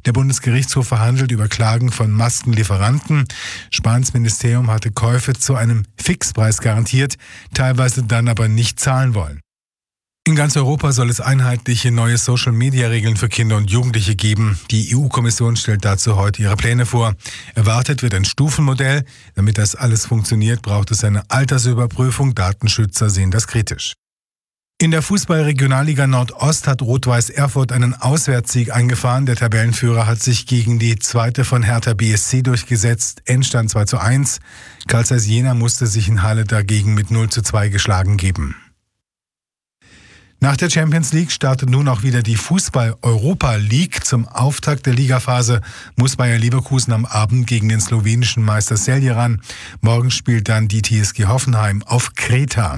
Der Bundesgerichtshof verhandelt über Klagen von Maskenlieferanten. Spahns Ministerium hatte Käufe zu einem Fixpreis garantiert, teilweise dann aber nicht zahlen wollen. In ganz Europa soll es einheitliche neue Social-Media-Regeln für Kinder und Jugendliche geben. Die EU-Kommission stellt dazu heute ihre Pläne vor. Erwartet wird ein Stufenmodell. Damit das alles funktioniert, braucht es eine Altersüberprüfung. Datenschützer sehen das kritisch. In der Fußball-Regionalliga Nordost hat Rot-Weiß Erfurt einen Auswärtssieg eingefahren. Der Tabellenführer hat sich gegen die zweite von Hertha BSC durchgesetzt. Endstand 2:1. Carl Zeiss Jena musste sich in Halle dagegen mit 0:2 geschlagen geben. Nach der Champions League startet nun auch wieder die Fußball-Europa League. Zum Auftakt der Ligaphase muss Bayer Leverkusen am Abend gegen den slowenischen Meister Celje ran. Morgen spielt dann die TSG Hoffenheim auf Kreta.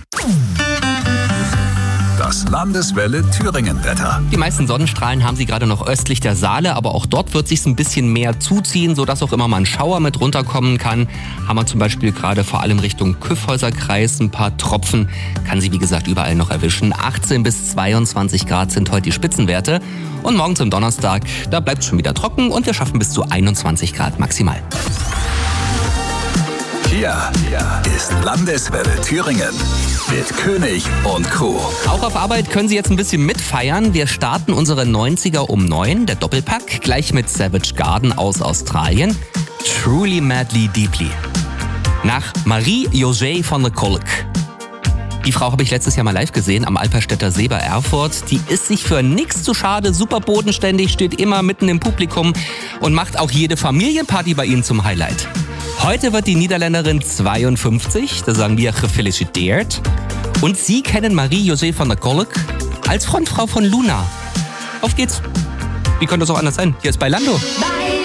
Das Landeswelle Thüringen-Wetter. Die meisten Sonnenstrahlen haben sie gerade noch östlich der Saale, aber auch dort wird sich ein bisschen mehr zuziehen, sodass auch immer mal ein Schauer mit runterkommen kann. Haben wir zum Beispiel gerade vor allem Richtung Kyffhäuser-Kreis ein paar Tropfen. Kann sie wie gesagt überall noch erwischen. 18 bis 22 Grad sind heute die Spitzenwerte. Und morgen zum Donnerstag, da bleibt es schon wieder trocken und wir schaffen bis zu 21 Grad maximal. Hier ist Landeswelle Thüringen mit König und Crew. Auch auf Arbeit können Sie jetzt ein bisschen mitfeiern. Wir starten unsere 90er um 9, der Doppelpack, gleich mit Savage Garden aus Australien. Truly Madly Deeply. Nach Marie-José van der Kolk. Die Frau habe ich letztes Jahr mal live gesehen am Alperstädter See bei Erfurt. Die ist sich für nichts zu schade, super bodenständig, steht immer mitten im Publikum und macht auch jede Familienparty bei Ihnen zum Highlight. Heute wird die Niederländerin 52, da sagen wir gefeliciteerd. Und Sie kennen Marie-José van der Kolk als Frontfrau von Luna. Auf geht's. Wie könnte es auch anders sein? Hier ist Bailando.